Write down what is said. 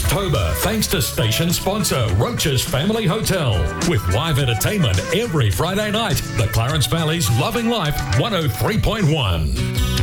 October thanks to station sponsor Roach's Family Hotel. With live entertainment every Friday night. The Clarence Valley's Loving Life 103.1.